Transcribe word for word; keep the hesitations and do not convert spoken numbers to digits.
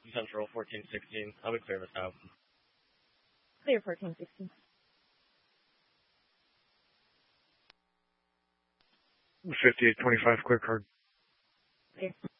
Central fourteen sixteen. I'll be clear this out. Clear fourteen sixteen. fifty-eight twenty-five, clear card. Clear.